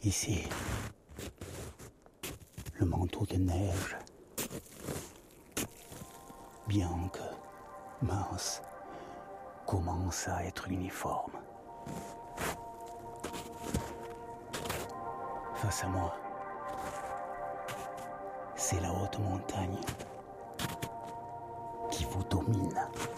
Ici, le manteau de neige, bien que mince, commence à être uniforme. Face à moi, c'est la haute montagne qui vous domine.